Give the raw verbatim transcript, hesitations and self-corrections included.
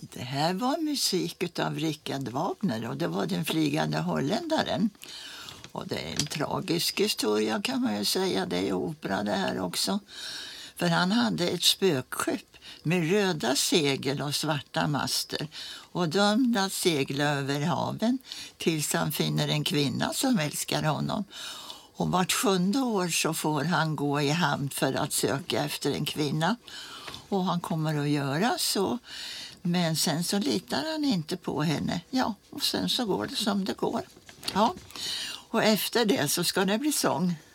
Det här var musik av Richard Wagner och det var Den flygande holländaren. Och det är en tragisk historia kan man ju säga. Det är opera det här också. För han hade ett spökskepp med röda segel och svarta master och dömd att segla över haven tills han finner en kvinna som älskar honom. Och vart sjunde år så får han gå i hamn för att söka efter en kvinna. Och han kommer att göra så. Men sen så litar han inte på henne. Ja, och sen så går det som det går. Ja. Och efter det så ska det bli sång.